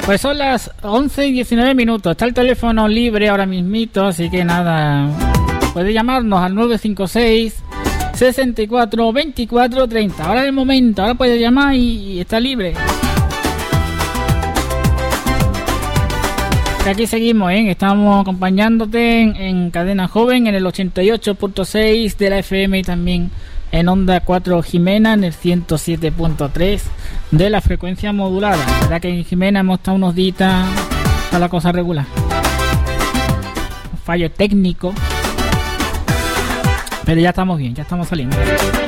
Pues son las 11:19. Está el teléfono libre ahora mismito, así que nada, puede llamarnos al 956 64 24 30. Ahora es el momento, ahora puede llamar y está libre. Que aquí seguimos, estamos acompañándote en Cadena Joven, en el 88.6 de la FM y también en Onda 4 Jimena, en el 107.3 de la frecuencia modulada. La verdad que en Jimena hemos estado unos días, está la cosa regular. Un fallo técnico, pero ya estamos bien, ya estamos saliendo.